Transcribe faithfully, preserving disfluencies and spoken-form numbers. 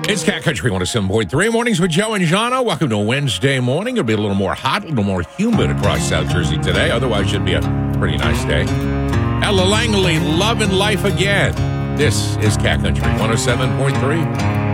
It's Cat Country one oh seven point three. Mornings with Joe and Jana. Welcome to a Wednesday morning. It'll be a little more hot, a little more humid across South Jersey today. Otherwise, should be a pretty nice day. Ella Langley, Love and Life Again. This is Cat Country one oh seven point three.